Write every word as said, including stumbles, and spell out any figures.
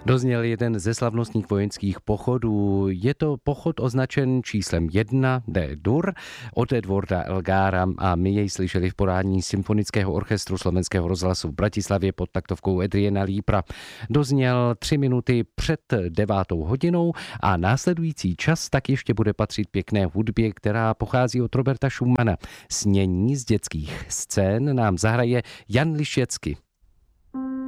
Dozněl jeden ze slavnostních vojenských pochodů. Je to pochod označen číslem jedna D-dur od Edwarda Elgára a my jej slyšeli v podání Symfonického orchestru Slovenského rozhlasu v Bratislavě pod taktovkou Adriana Lípra. Dozněl tři minuty před devátou hodinou a následující čas tak ještě bude patřit pěkné hudbě, která pochází od Roberta Schumana. Snění z dětských scén nám zahraje Jan Lišecky.